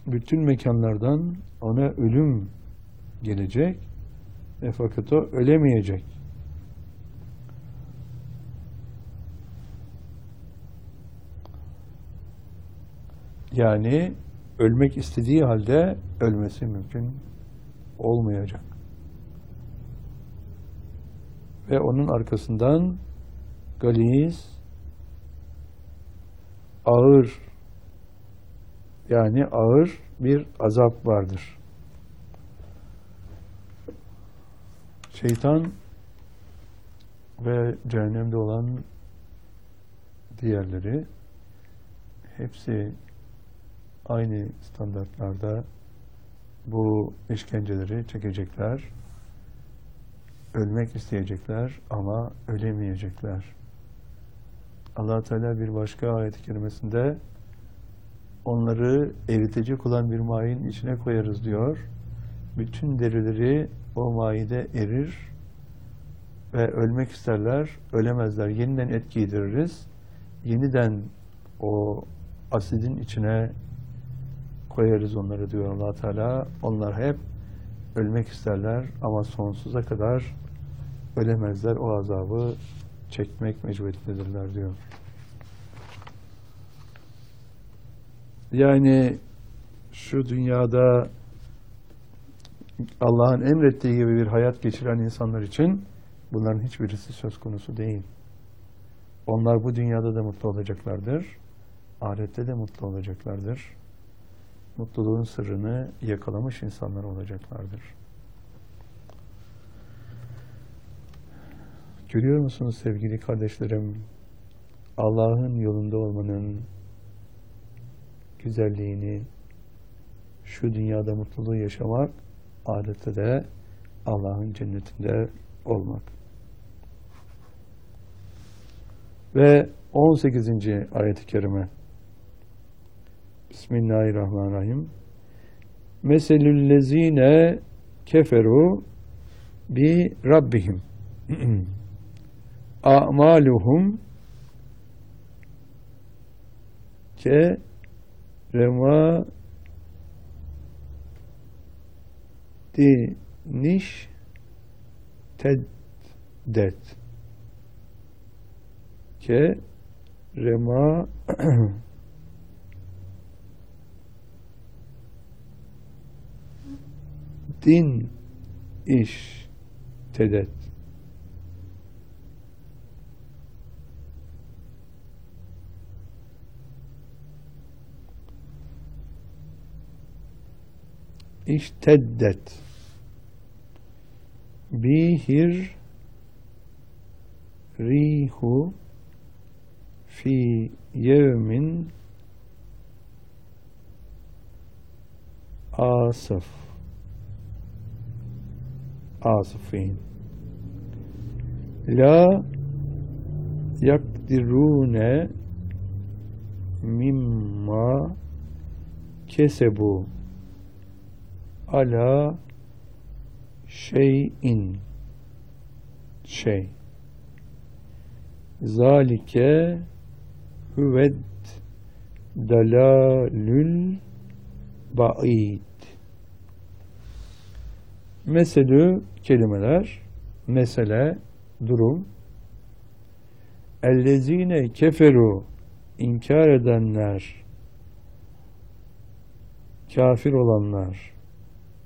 bütün mekanlardan ona ölüm gelecek ve fakat o ölemeyecek. Yani ölmek istediği halde ölmesi mümkün olmayacak. Ve onun arkasından galiz, ağır, yani ağır bir azap vardır. Şeytan ve cehennemde olan diğerleri hepsi aynı standartlarda bu işkenceleri çekecekler, ölmek isteyecekler ama ölemeyecekler. Allah Teala bir başka ayet-i kerimesinde onları eritecek olan bir mayın içine koyarız diyor. Bütün derileri o mayide erir ve ölmek isterler, ölemezler. Yeniden et giydiririz. Yeniden o asidin içine koyarız onları diyor Allah Teala. Onlar hep ölmek isterler ama sonsuza kadar ölemezler. O azabı çekmek mecburiyetindedirler diyor. Yani şu dünyada Allah'ın emrettiği gibi bir hayat geçiren insanlar için bunların hiçbirisi söz konusu değil. Onlar bu dünyada da mutlu olacaklardır. Ahirette de mutlu olacaklardır. Mutluluğun sırrını yakalamış insanlar olacaklardır. Görüyor musunuz sevgili kardeşlerim? Allah'ın yolunda olmanın güzelliğini, şu dünyada mutluluğu yaşamak, ahirette de Allah'ın cennetinde olmak. Ve 18. ayet-i kerime. Bismillahirrahmanirrahim. Meselüllezine keferu bi rabbihim a'maluhum ke rema diniş teddet ke rema din iş tedet. İşteddet bihir rihu fi yevmin asifin la yakdirune mimma kesebu ala şeyin zalike huved dalalül ba'id. Meselü kelimeler, mesele, durum. Ellezine keferu, inkar edenler, kafir olanlar,